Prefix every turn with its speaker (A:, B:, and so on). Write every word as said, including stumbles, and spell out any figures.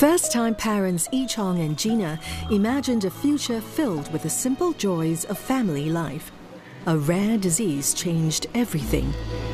A: First-time parents Yi Chong and Gina imagined a future filled with the simple joys of family life. A rare disease changed everything.